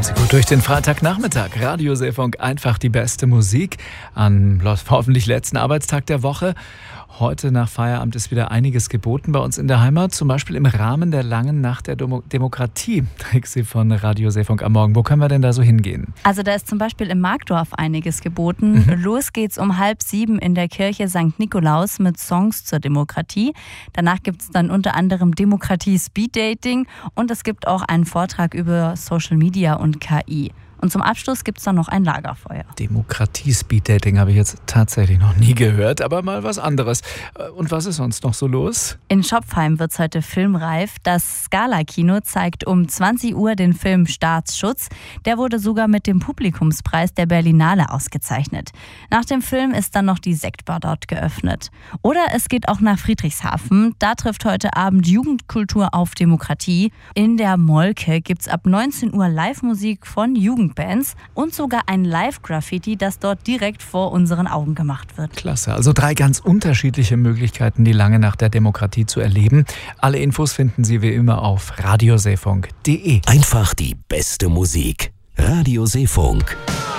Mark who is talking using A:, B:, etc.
A: Kommen Sie gut durch den Freitagnachmittag. Radio Seefunk, einfach die beste Musik an hoffentlich letzten Arbeitstag der Woche. Heute nach Feierabend ist wieder einiges geboten bei uns in der Heimat, zum Beispiel im Rahmen der langen Nacht der Demokratie. Trixi von Radio Seefunk am Morgen. Wo können wir denn da so hingehen?
B: Also da ist zum Beispiel im Markdorf einiges geboten. Los geht's um 6:30 in der Kirche St. Nikolaus mit Songs zur Demokratie. Danach gibt's dann unter anderem Demokratie-Speeddating und es gibt auch einen Vortrag über Social Media und KI. Und zum Abschluss gibt es dann noch ein Lagerfeuer.
A: Demokratie-Speeddating habe ich jetzt tatsächlich noch nie gehört, aber mal was anderes. Und was ist sonst noch so los?
B: In Schopfheim wird es heute filmreif. Das Scala-Kino zeigt um 20 Uhr den Film Staatsschutz. Der wurde sogar mit dem Publikumspreis der Berlinale ausgezeichnet. Nach dem Film ist dann noch die Sektbar dort geöffnet. Oder es geht auch nach Friedrichshafen. Da trifft heute Abend Jugendkultur auf Demokratie. In der Molke gibt es ab 19 Uhr Live-Musik von Jugendbands und sogar ein Live-Graffiti, das dort direkt vor unseren Augen gemacht wird.
A: Klasse, also 3 ganz unterschiedliche Möglichkeiten, die lange Nacht der Demokratie zu erleben. Alle Infos finden Sie wie immer auf radioseefunk.de.
C: Einfach die beste Musik. Radio Seefunk.